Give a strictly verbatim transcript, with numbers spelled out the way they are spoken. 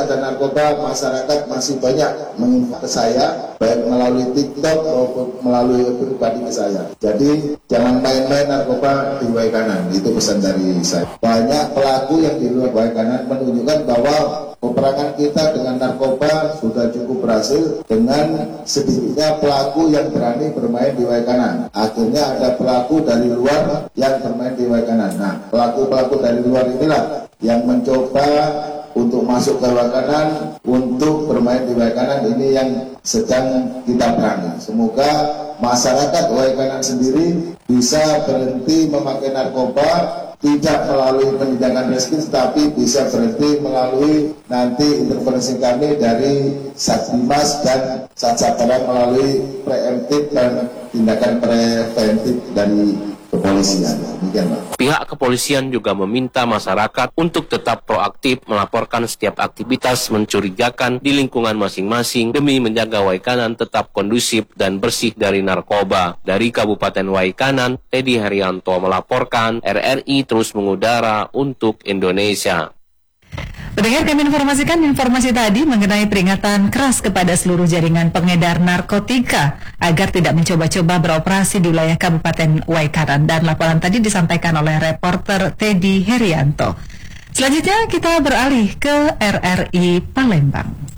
ada narkoba, masyarakat masih banyak menginfo ke saya, baik melalui TikTok maupun melalui pribadi ke saya. Jadi jangan main-main narkoba di Way Kanan, itu pesan dari saya. Banyak pelaku yang di luar Way Kanan menunjukkan bahwa peperangan kita dengan narkoba sudah cukup berhasil dengan sedikitnya pelaku yang berani bermain di Way Kanan. Akhirnya ada pelaku dari luar yang bermain di Way Kanan. Nah, pelaku-pelaku dari luar inilah yang mencoba untuk masuk ke Way Kanan, untuk bermain di Way Kanan, ini yang sedang kita perangi. Semoga masyarakat Way Kanan sendiri bisa berhenti memakai narkoba, tidak melalui penindakan reskrim, tapi bisa berhenti melalui nanti intervensi kami dari Satbimas dan Satsabaran melalui preemptif dan tindakan preventif dari kepolisian. Demikian, Pak. Pihak kepolisian juga meminta masyarakat untuk tetap proaktif melaporkan setiap aktivitas mencurigakan di lingkungan masing-masing demi menjaga Way Kanan tetap kondusif dan bersih dari narkoba. Dari Kabupaten Way Kanan, Teddy Haryanto melaporkan, R R I terus mengudara untuk Indonesia. Pendengar, kami informasikan informasi tadi mengenai peringatan keras kepada seluruh jaringan pengedar narkotika agar tidak mencoba-coba beroperasi di wilayah Kabupaten Way Kanan, dan laporan tadi disampaikan oleh reporter Teddy Herianto. Selanjutnya kita beralih ke R R I Palembang.